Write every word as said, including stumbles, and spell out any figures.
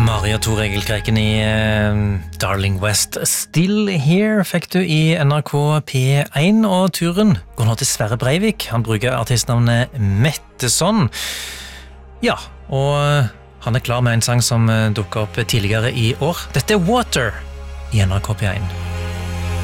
Mari og Tor Egil Kreiken i uh, Darling West. Still Here fikk du i N R K P én, og turen går nå til Sverre Breivik. Han bruker artistnavnet Metteson. Ja, og uh, han er klar med en sang som uh, dukket opp tidligere i år. Dette er Water i N R K P én.